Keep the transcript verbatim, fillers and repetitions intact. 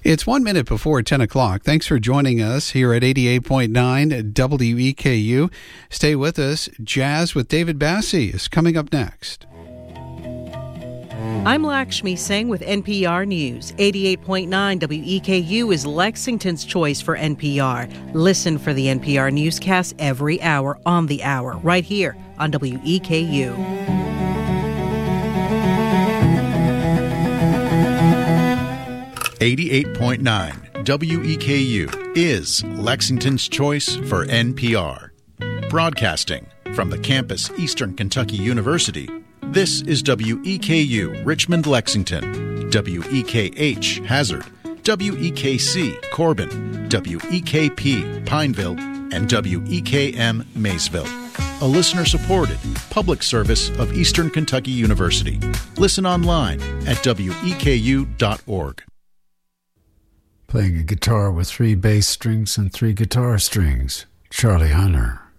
It's one minute before ten o'clock. Thanks for joining us here at eighty-eight point nine W E K U. Stay with us. Jazz with David Bassey is coming up next. I'm Lakshmi Singh with N P R News. eighty-eight point nine W E K U is Lexington's choice for N P R. Listen for the N P R newscast every hour on the hour, right here on W E K U. eighty-eight point nine W E K U is Lexington's choice for N P R. Broadcasting from the campus Eastern Kentucky University, this is W E K U Richmond, Lexington, W E K H Hazard, W E K C Corbin, W E K P Pineville, and W E K M Maysville. A listener-supported public service of Eastern Kentucky University. Listen online at W E K U dot org. Playing a guitar with three bass strings and three guitar strings, Charlie Hunter.